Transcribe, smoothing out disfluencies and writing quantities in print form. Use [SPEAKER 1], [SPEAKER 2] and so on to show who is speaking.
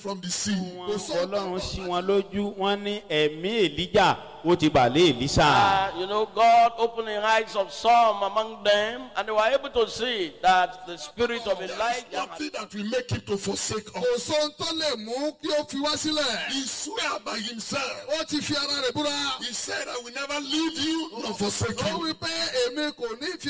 [SPEAKER 1] from the sea.
[SPEAKER 2] Ọlọ́run ṣí wọn lójú, wọ́n ní ẹ̀mí Èlíjà ó ti bà lé Èlíṣà.
[SPEAKER 3] God opened the eyes of some among them, and they were able to see that the spirit of Elijah.
[SPEAKER 1] Nothing that will make him to forsake us. He swear by himself. He said, I will never leave you nor forsake you.